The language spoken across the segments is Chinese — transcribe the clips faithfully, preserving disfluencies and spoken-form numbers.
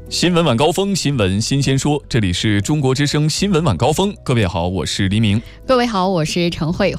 新闻晚高峰，新闻新鲜说，这里是中国之声新闻晚高峰。各位好，我是黎明。 各位好，我是陈慧。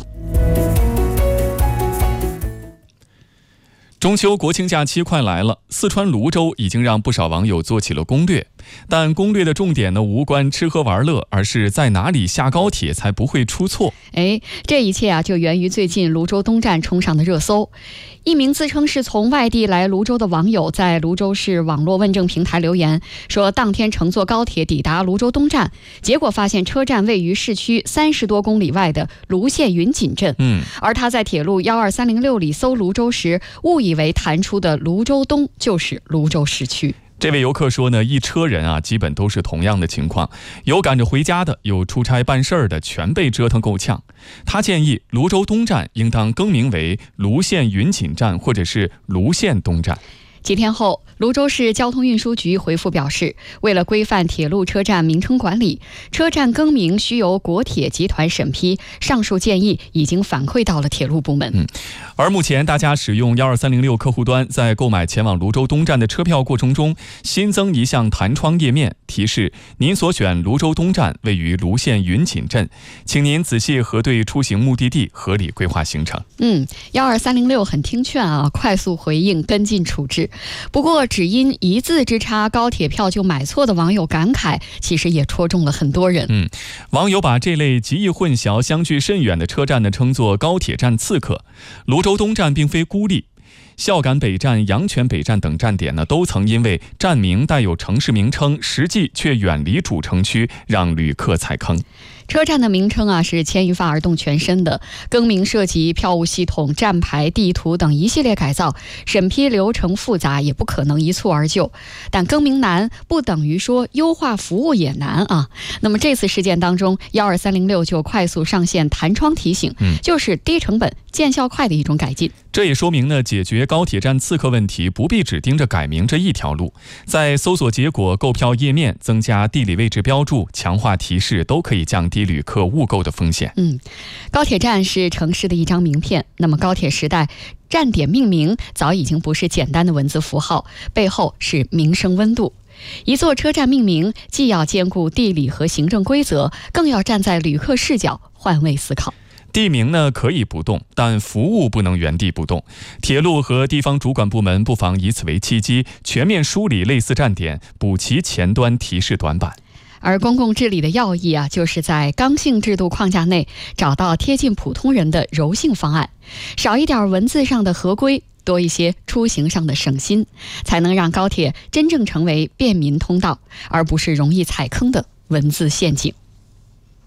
中秋国庆假期快来了，四川泸州已经让不少网友做起了攻略，但攻略的重点呢无关吃喝玩乐，而是在哪里下高铁才不会出错。 哎，这一切啊就源于最近泸州东站冲上的热搜。一名自称是从外地来泸州的网友在泸州市网络问政平台留言说，当天乘坐高铁抵达泸州东站，结果发现车站位于市区三十多公里外的泸县云锦镇。 嗯， 而他在铁路一二三零六里搜泸州时，误以为弹出的泸州东就是泸州市区。 这位游客说呢，一车人啊，基本都是同样的情况，有赶着回家的，有出差办事儿的，全被折腾够呛。他建议泸州东站应当更名为泸县云锦站，或者是泸县东站。 几天后，泸州市交通运输局回复表示，为了规范铁路车站名称管理，车站更名需由国铁集团审批，上述建议已经反馈到了铁路部门。 嗯，而目前大家使用一二三零六客户端在购买前往泸州东站的车票过程中，新增一项弹窗页面，提示您所选泸州东站位于泸县云锦镇，请您仔细核对出行目的地，合理规划行程。 嗯，一二三零六很听劝啊，快速回应，跟进处置。不过只因一字之差高铁票就买错的网友感慨，其实也戳中了很多人。 嗯，网友把这类极易混淆、相距甚远的车站呢称作高铁站刺客。泸州东站并非孤立，孝感北站、阳泉北站等站点呢，都曾因为站名带有城市名称，实际却远离主城区，让旅客踩坑。 车站的名称啊是牵一发而动全身的，更名涉及票务系统、站牌、地图等一系列改造，审批流程复杂，也不可能一蹴而就。但更名难不等于说优化服务也难啊。那么这次事件当中，一二三零六就快速上线弹窗提醒， 嗯， 就是低成本见效快的一种改进。 这也说明呢，解决高铁站刺客问题不必只盯着改名这一条路，在搜索结果、购票页面增加地理位置标注、强化提示，都可以降低旅客误购的风险。 嗯，高铁站是城市的一张名片，那么高铁时代，站点命名早已经不是简单的文字符号，背后是民生温度。一座车站命名既要兼顾地理和行政规则，更要站在旅客视角换位思考。 地名呢可以不动，但服务不能原地不动。铁路和地方主管部门不妨以此为契机，全面梳理类似站点，补齐前端提示短板。 而公共治理的要义啊，就是在刚性制度框架内找到贴近普通人的柔性方案，少一点文字上的合规，多一些出行上的省心，才能让高铁真正成为便民通道，而不是容易踩坑的文字陷阱。